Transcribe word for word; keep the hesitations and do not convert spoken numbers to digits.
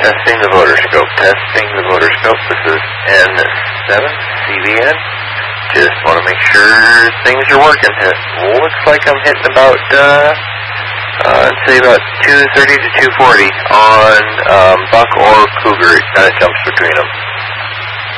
Testing the Voterscope. Testing the Voterscope. This is N seven C B N. Just want to make sure things are working. It looks like I'm hitting about, uh, uh, I'd say about two thirty to two forty on um, Buck or Cougar. It kind of jumps between them.